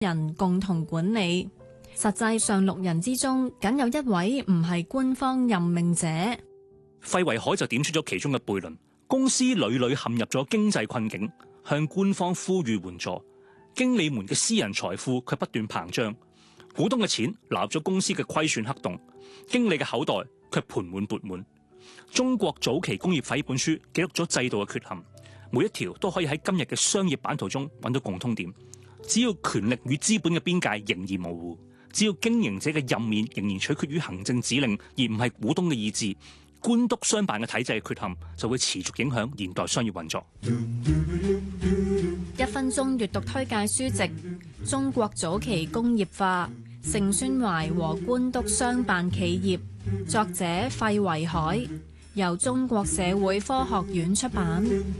人共同管理。實際上6人之中，僅有1位唔係官方任命者。 費維海就點出咗其中嘅悖論：公司屢屢陷入咗經濟困境，向官方呼籲援助，經理們嘅私人財富卻不斷膨脹，股東嘅錢流入咗公司嘅虧損黑洞，經理嘅口袋卻盆滿缽滿。中國早期工業法呢本書記錄咗制度嘅缺陷，每一條都可以喺今日嘅商業版圖中揾到共通點。只要權力與資本嘅邊界仍然模糊，只要經營者嘅任免仍然取決於行政指令而唔係股東嘅意志，官督商辦嘅體制嘅缺陷就會持續影響現代商業運作。 1分鐘閱讀推介書籍《中國早期工業化：盛宣懷和官督商辦企業》，作者費維海，由中國社會科學院出版。